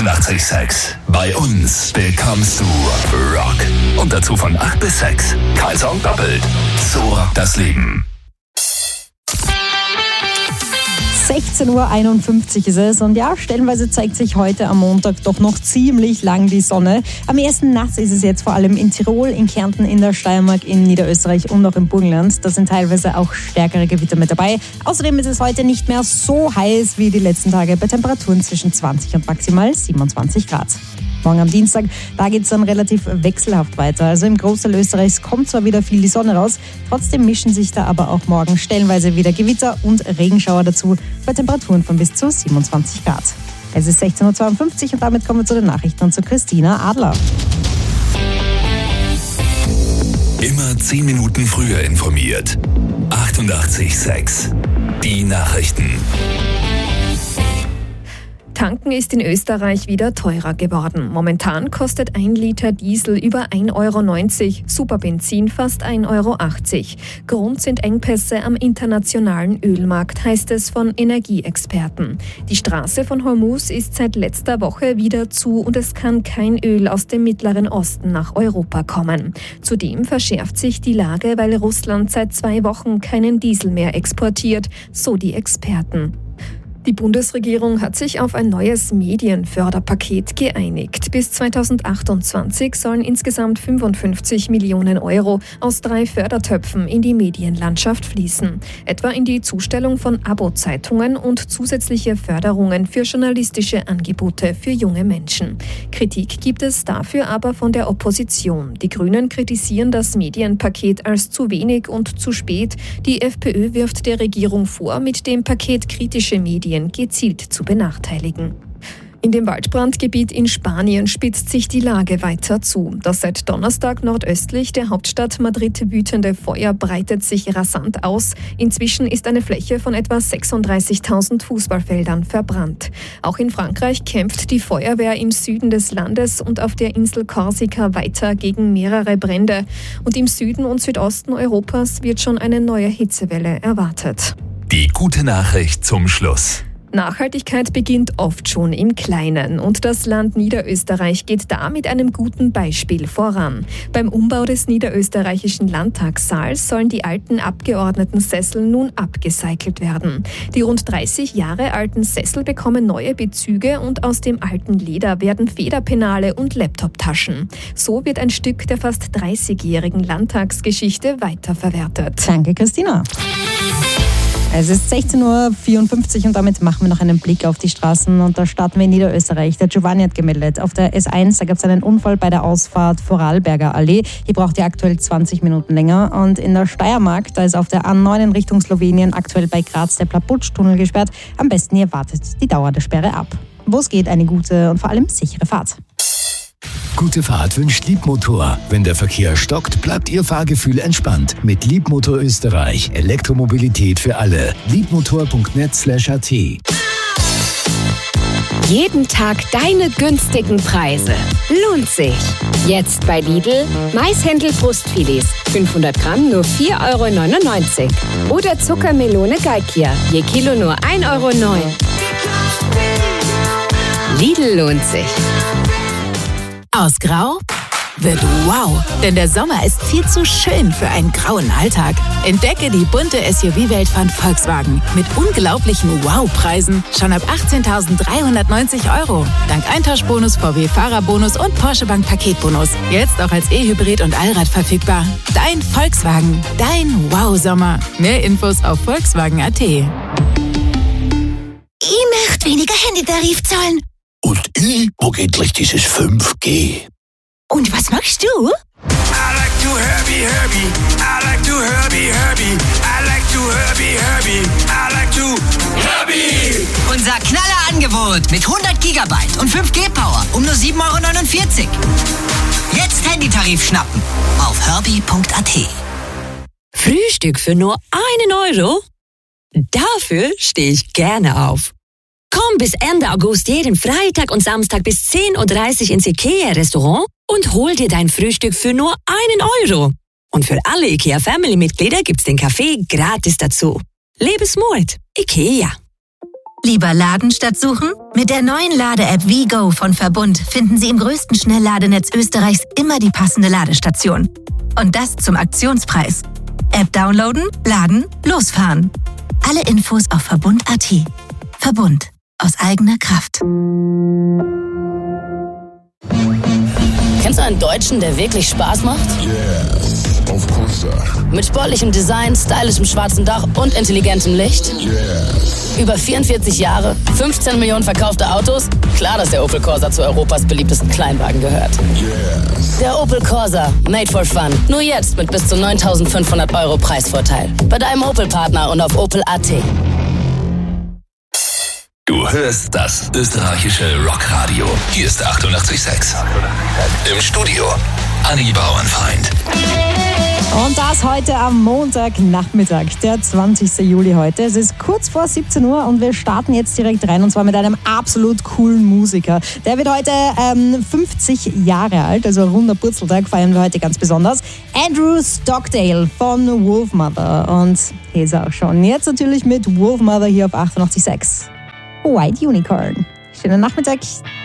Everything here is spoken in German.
88,6. Bei uns bekommst du Rock. Und dazu von 8 bis 6. Kein Song doppelt. So rockt das Leben. 16:51 Uhr ist es und ja, stellenweise zeigt sich heute am Montag doch noch ziemlich lang die Sonne. Am ersten nass ist es jetzt vor allem in Tirol, in Kärnten, in der Steiermark, in Niederösterreich und auch im Burgenland. Da sind teilweise auch stärkere Gewitter mit dabei. Außerdem ist es heute nicht mehr so heiß wie die letzten Tage bei Temperaturen zwischen 20 und maximal 27 Grad. Morgen am Dienstag, da geht es dann relativ wechselhaft weiter. Also im Großteil Österreichs kommt zwar wieder viel die Sonne raus, trotzdem mischen sich da aber auch morgen stellenweise wieder Gewitter und Regenschauer dazu bei Temperaturen von bis zu 27 Grad. Es ist 16:52 Uhr und damit kommen wir zu den Nachrichten und zu Christina Adler. Immer 10 Minuten früher informiert. 88,6. Die Nachrichten. Tanken ist in Österreich wieder teurer geworden. Momentan kostet 1 Liter Diesel über 1,90 €, Superbenzin fast 1,80 €. Grund sind Engpässe am internationalen Ölmarkt, heißt es von Energieexperten. Die Straße von Hormuz ist seit letzter Woche wieder zu und es kann kein Öl aus dem Mittleren Osten nach Europa kommen. Zudem verschärft sich die Lage, weil Russland seit 2 Wochen keinen Diesel mehr exportiert, so die Experten. Die Bundesregierung hat sich auf ein neues Medienförderpaket geeinigt. Bis 2028 sollen insgesamt 55 Millionen € aus 3 Fördertöpfen in die Medienlandschaft fließen. Etwa in die Zustellung von Abo-Zeitungen und zusätzliche Förderungen für journalistische Angebote für junge Menschen. Kritik gibt es dafür aber von der Opposition. Die Grünen kritisieren das Medienpaket als zu wenig und zu spät. Die FPÖ wirft der Regierung vor, mit dem Paket kritische Medien gezielt zu benachteiligen. In dem Waldbrandgebiet in Spanien spitzt sich die Lage weiter zu. Das seit Donnerstag nordöstlich der Hauptstadt Madrid wütende Feuer breitet sich rasant aus. Inzwischen ist eine Fläche von etwa 36.000 Fußballfeldern verbrannt. Auch in Frankreich kämpft die Feuerwehr im Süden des Landes und auf der Insel Korsika weiter gegen mehrere Brände. Und im Süden und Südosten Europas wird schon eine neue Hitzewelle erwartet. Die gute Nachricht zum Schluss. Nachhaltigkeit beginnt oft schon im Kleinen und das Land Niederösterreich geht da mit einem guten Beispiel voran. Beim Umbau des niederösterreichischen Landtagssaals sollen die alten Abgeordnetensessel nun abgecycelt werden. Die rund 30 Jahre alten Sessel bekommen neue Bezüge und aus dem alten Leder werden Federpenale und Laptoptaschen. So wird ein Stück der fast 30-jährigen Landtagsgeschichte weiterverwertet. Danke, Christina. Es ist 16:54 Uhr und damit machen wir noch einen Blick auf die Straßen und da starten wir in Niederösterreich. Der Giovanni hat gemeldet. Auf der S1, da gab es einen Unfall bei der Ausfahrt Vorarlberger Allee. Hier braucht ihr aktuell 20 Minuten länger. Und in der Steiermark, da ist auf der A9 in Richtung Slowenien aktuell bei Graz der Plaputsch-Tunnel gesperrt. Am besten ihr wartet die Dauer der Sperre ab. Wo es geht, eine gute und vor allem sichere Fahrt. Gute Fahrt wünscht Liebmotor. Wenn der Verkehr stockt, bleibt Ihr Fahrgefühl entspannt. Mit Liebmotor Österreich. Elektromobilität für alle. Liebmotor.net/at. Jeden Tag deine günstigen Preise. Lohnt sich. Jetzt bei Lidl. Maishändel-Brustfilets. 500 Gramm nur 4,99 €. Oder Zuckermelone Galkia. Je Kilo nur 1,09 €. Lidl lohnt sich. Aus Grau wird wow, denn der Sommer ist viel zu schön für einen grauen Alltag. Entdecke die bunte SUV-Welt von Volkswagen mit unglaublichen Wow-Preisen schon ab 18.390 €. Dank Eintauschbonus, VW-Fahrerbonus und Porsche Bank Paketbonus. Jetzt auch als E-Hybrid und Allrad verfügbar. Dein Volkswagen, dein Wow-Sommer. Mehr Infos auf Volkswagen.at. Ich möchte weniger Handytarif zahlen. Und ich mag endlich dieses 5G. Und was machst du? I like to Herbie. I like to Herbie. I like to Herbie. I like to Herbie. Unser Knallerangebot mit 100 GB und 5G-Power um nur 7,49 €. Jetzt Handytarif schnappen auf herbie.at. Frühstück für nur 1 €? Dafür stehe ich gerne auf. Komm bis Ende August jeden Freitag und Samstag bis 10:30 Uhr ins IKEA-Restaurant und hol dir dein Frühstück für nur 1 €. Und für alle IKEA-Family-Mitglieder gibt's den Kaffee gratis dazu. Lebensmut. IKEA. Lieber laden statt suchen? Mit der neuen Lade-App WeGo von Verbund finden Sie im größten Schnellladenetz Österreichs immer die passende Ladestation. Und das zum Aktionspreis. App downloaden, laden, losfahren. Alle Infos auf Verbund.at. Verbund. Aus eigener Kraft. Kennst du einen Deutschen, der wirklich Spaß macht? Yes, of course. Mit sportlichem Design, stylischem schwarzen Dach und intelligentem Licht? Yes. Über 44 Jahre, 15 Millionen verkaufte Autos? Klar, dass der Opel Corsa zu Europas beliebtesten Kleinwagen gehört. Yes. Der Opel Corsa, made for fun. Nur jetzt mit bis zu 9.500 € Preisvorteil. Bei deinem Opel-Partner und auf Opel.at. Du hörst das österreichische Rockradio. Hier ist 88,6. Im Studio Anni Bauernfeind. Und das heute am Montagnachmittag, der 20. Juli heute. Es ist kurz vor 17 Uhr und wir starten jetzt direkt rein und zwar mit einem absolut coolen Musiker. Der wird heute 50 Jahre alt, also runder Purzeltag feiern wir heute ganz besonders. Andrew Stockdale von Wolfmother. Und hier ist er auch schon. Jetzt natürlich mit Wolfmother hier auf 88,6. White Unicorn. Schönen Nachmittag.